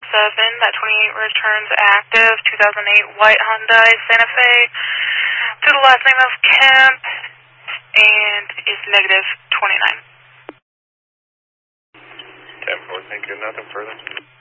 that 28 returns active, 2008 white Hyundai Santa Fe, to the last name of Kemp, and is negative 29. 10-4, thank you. Nothing further.